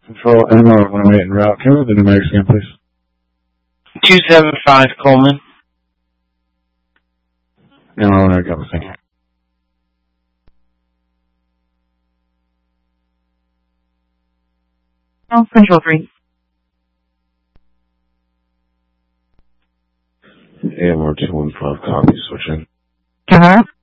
Control MR 108 en route. Can we have the numerics again, please? 275 Coleman. MR 108, got thank you. Oh, Control 3. AMR 215, copy, switching. Uh-huh.